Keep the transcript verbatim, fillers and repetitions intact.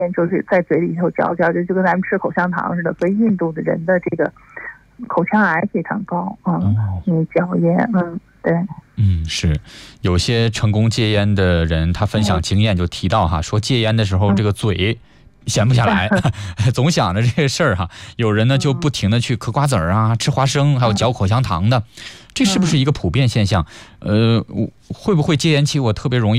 就是在嘴里头嚼嚼，就就跟咱们吃口香糖似的。所以印度的人的这个口腔癌非常高，嗯，因为嚼烟，嗯，对。 嗯，是有些成功戒烟的人，他分享经验就提到哈，说戒烟的时候这个嘴闲不下来，总想着这个事儿哈。有人呢就不停的去嗑瓜子儿啊，吃花生，还有嚼口香糖的，这是不是一个普遍现象？呃，会不会戒烟期我特别容易